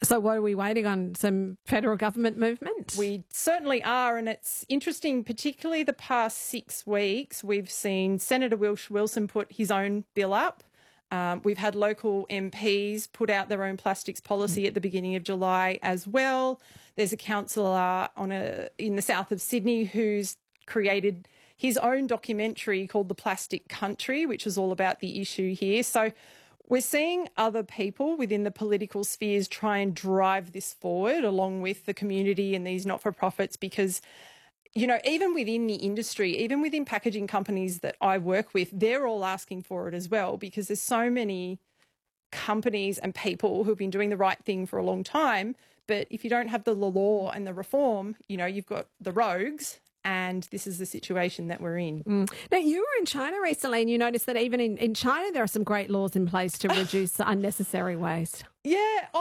So what are we waiting on? Some federal government movement? We certainly are, and it's interesting, particularly the past 6 weeks, we've seen Senator Wilson put his own bill up. We've had local MPs put out their own plastics policy at the beginning of July as well. There's a councillor in the south of Sydney who's created his own documentary called The Plastic Country, which is all about the issue here. So we're seeing other people within the political spheres try and drive this forward along with the community and these not-for-profits because, you know, even within the industry, even within packaging companies that I work with, they're all asking for it as well because there's so many companies and people who've been doing the right thing for a long time. But if you don't have the law and the reform, you know, you've got the rogues. And this is the situation that we're in. Now, you were in China recently and you noticed that even in China there are some great laws in place to reduce unnecessary waste. Yeah,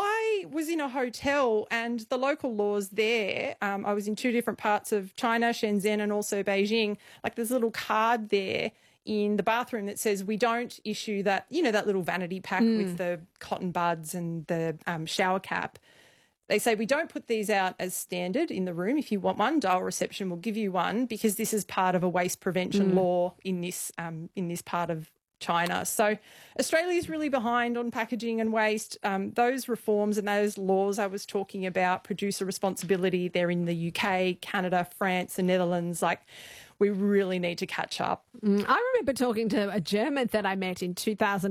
I was in a hotel and the local laws there, I was in 2 different parts of China, Shenzhen and also Beijing. Like there's a little card there in the bathroom that says we don't issue that, you know, that little vanity pack with the cotton buds and the shower cap. They say we don't put these out as standard in the room. If you want one, dial reception will give you one because this is part of a waste prevention law in this part of China. So Australia is really behind on packaging and waste. Those reforms and those laws I was talking about, producer responsibility, they're in the UK, Canada, France, the Netherlands. Like we really need to catch up. I remember talking to a German that I met in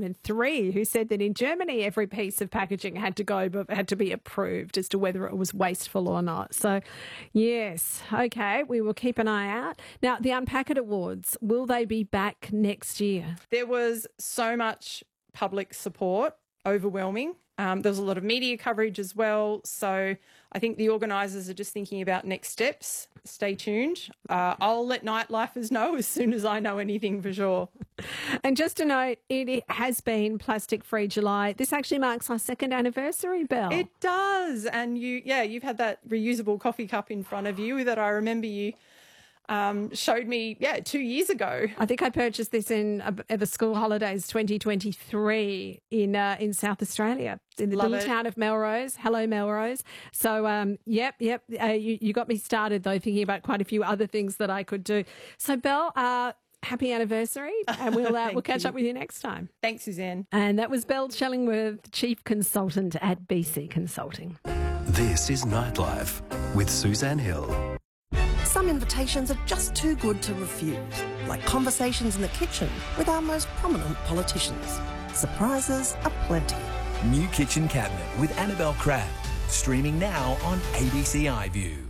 2003 who said that in Germany every piece of packaging had to be approved as to whether it was wasteful or not. So, yes, okay, we will keep an eye out. Now, the Unpack It Awards, will they be back next year? There was so much public support, overwhelming. There was a lot of media coverage as well. So I think the organisers are just thinking about next steps. Stay tuned. I'll let Nightlifers know as soon as I know anything for sure. And just to note, it has been Plastic Free July. This actually marks our 2nd anniversary, Belle. It does. And you've had that reusable coffee cup in front of you that I remember you showed me, 2 years ago. I think I purchased this in the school holidays 2023 in South Australia, in the little town of Melrose. Hello, Melrose. So, you got me started, though, thinking about quite a few other things that I could do. So, Belle, happy anniversary, and we'll catch up with you next time. Thanks, Suzanne. And that was Belle Shellingworth, Chief Consultant at BC Consulting. This is Nightlife with Suzanne Hill. Some invitations are just too good to refuse, like conversations in the kitchen with our most prominent politicians. Surprises are plenty. New Kitchen Cabinet with Annabelle Crabb, streaming now on ABC iView.